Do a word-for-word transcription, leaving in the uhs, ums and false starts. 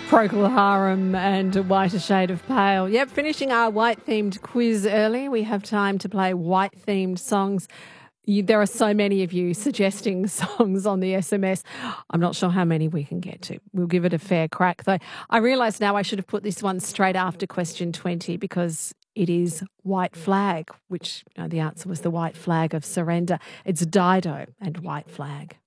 Procol Harum and A Whiter Shade of Pale. Yep, finishing our white-themed quiz early. We have time to play white-themed songs. You, there are so many of you suggesting songs on the S M S. I'm not sure how many we can get to. We'll give it a fair crack, though. I realise now I should have put this one straight after question twenty because it is White Flag, which you know, the answer was the White Flag of Surrender. It's Dido and White Flag.